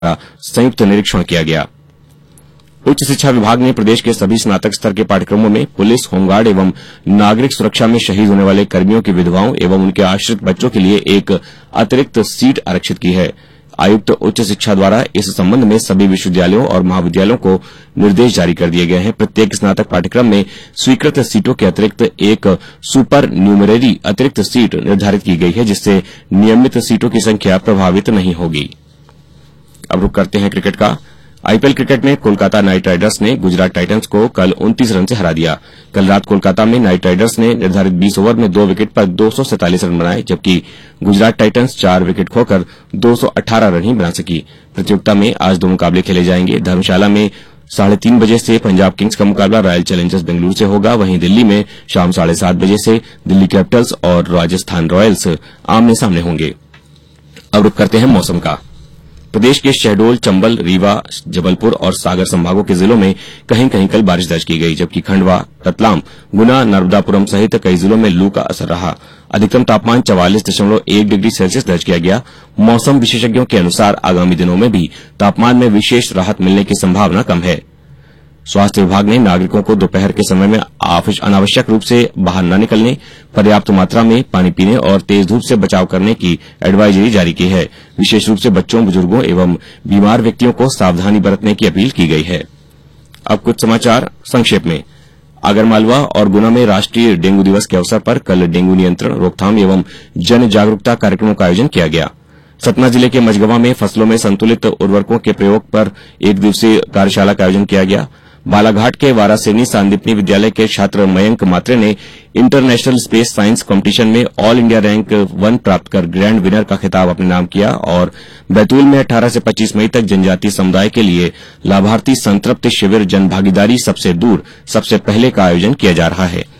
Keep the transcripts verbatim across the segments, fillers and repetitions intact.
का संयुक्त निरीक्षण किया गया। उच्च शिक्षा विभाग ने प्रदेश के सभी स्नातक स्तर के पाठ्यक्रमों में पुलिस, होमगार्ड एवं नागरिक सुरक्षा में शहीद होने वाले कर्मियों की विधवाओं एवं उनके आश्रित बच्चों के लिए एक अतिरिक्त सीट आरक्षित की है। आयुक्त उच्च शिक्षा द्वारा इस संबंध में सभी विश्वविद्यालयों और महाविद्यालयों को निर्देश जारी कर दिए गए हैं। प्रत्येक स्नातक पाठ्यक्रम में स्वीकृत सीटों के अतिरिक्त एक सुपर न्यूमररी अतिरिक्त सीट निर्धारित की गई है, जिससे नियमित सीटों की संख्या प्रभावित नहीं होगी। अब रुक करते हैं क्रिकेट का। आईपीएल क्रिकेट में कोलकाता नाइट राइडर्स ने गुजरात टाइटंस को कल उनतीस रन से हरा दिया। कल रात कोलकाता में नाइट राइडर्स ने निर्धारित बीस ओवर में दो विकेट पर दो सौ सैंतालीस रन बनाए, जबकि गुजरात टाइटंस चार विकेट खोकर दो सौ अठारह रन ही बना सकी। प्रतियोगिता में आज दो मुकाबले खेले जाएंगे। धर्मशाला में साढ़े तीन बजे से पंजाब किंग्स का मुकाबला रॉयल चैलेंजर्स बेंगलुरु से होगा। वहीं दिल्ली में शाम साढ़े सात बजे से दिल्ली कैपिटल्स और राजस्थान रॉयल्स आमने सामने होंगे। अब रुक करते हैं मौसम का। प्रदेश के शहडोल, चंबल, रीवा, जबलपुर और सागर संभागों के जिलों में कहीं कहीं कल बारिश दर्ज की गई, जबकि खंडवा, रतलाम, गुना, नर्मदापुरम सहित कई जिलों में लू का असर रहा। अधिकतम तापमान चवालीस दशमलव एक डिग्री सेल्सियस दर्ज किया गया। मौसम विशेषज्ञों के अनुसार आगामी दिनों में भी तापमान में विशेष राहत मिलने की संभावना कम है। स्वास्थ्य विभाग ने नागरिकों को दोपहर के समय में अनावश्यक रूप से बाहर न निकलने, पर्याप्त मात्रा में पानी पीने और तेज धूप से बचाव करने की एडवाइजरी जारी की है। विशेष रूप से बच्चों, बुजुर्गों एवं बीमार व्यक्तियों को सावधानी बरतने की अपील की गई है। अब कुछ समाचार संक्षेप में। आगरमालवा और गुना में राष्ट्रीय डेंगू दिवस के अवसर पर कल डेंगू नियंत्रण, रोकथाम एवं जन जागरूकता कार्यक्रमों का आयोजन किया गया। सतना जिले के मझगवां में फसलों में संतुलित उर्वरकों के प्रयोग पर एक दिवसीय कार्यशाला का आयोजन किया गया। बालाघाट के वारासेनी सांदीपनी विद्यालय के छात्र मयंक मात्रे ने इंटरनेशनल स्पेस साइंस कॉम्पिटिशन में ऑल इंडिया रैंक वन प्राप्त कर ग्रैंड विनर का खिताब अपने नाम किया। और बैतूल में अठारह से पच्चीस मई तक जनजातीय समुदाय के लिए लाभार्थी संतृप्ति शिविर जन भागीदारी सबसे दूर सबसे पहले का आयोजन किया जा रहा है।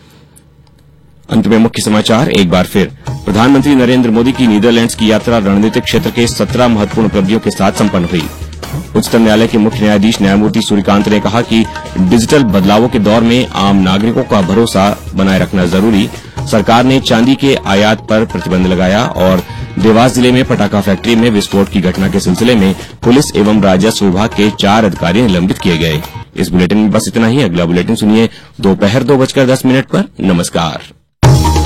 अंत में मुख्य समाचार एक बार फिर। प्रधानमंत्री नरेंद्र मोदी की नीदरलैंड्स की यात्रा रणनीतिक क्षेत्र के सत्रह महत्वपूर्ण उपलब्धियों के साथ संपन्न हुई। उच्चतम न्यायालय के मुख्य न्यायाधीश न्यायमूर्ति सूर्यकांत ने कहा कि डिजिटल बदलावों के दौर में आम नागरिकों का भरोसा बनाए रखना जरूरी। सरकार ने चांदी के आयात पर प्रतिबंध लगाया। और देवास जिले में पटाखा फैक्ट्री में विस्फोट की घटना के सिलसिले में पुलिस एवं राजस्व विभाग के चार अधिकारी निलंबित किए गए। इस बुलेटिन में बस इतना ही। अगला बुलेटिन सुनिए दोपहर दो बजकर दस मिनट पर। नमस्कार।